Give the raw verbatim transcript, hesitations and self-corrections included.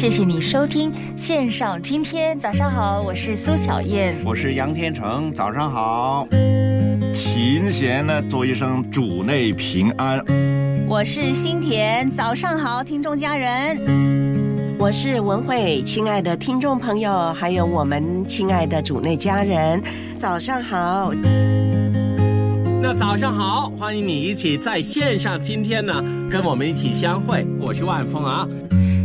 谢谢你收听线上今天。早上好，我是苏小燕， 我是杨天成，早上好。勤贤呢，祝一声主内平安。 我是新田，早上好，听众家人。 我是文慧，亲爱的听众朋友，还有我们亲爱的主内家人，早上好。 那早上好，欢迎你一起在线上今天呢跟我们一起相会，我是万峰啊。